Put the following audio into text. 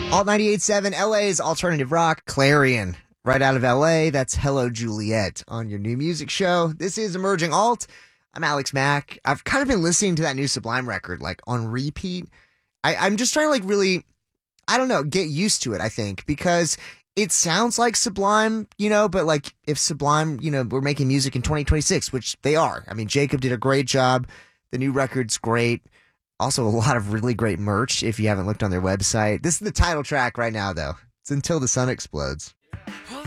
Alt 98.7, LA's alternative rock, Clarion. Right out of LA, that's Hello Juliet on your new music show. This is Emerging Alt. I'm Alex Mack. I've kind of been listening to that new Sublime record, like on repeat. I'm just trying to like really, I don't know, get used to it, I think, because it sounds like Sublime, but like if Sublime, we're making music in 2026, which they are. I mean, Jacob did a great job. The new record's great. Also, a lot of really great merch if you haven't looked on their website. This is the title track right now, though. It's Until the Sun Explodes.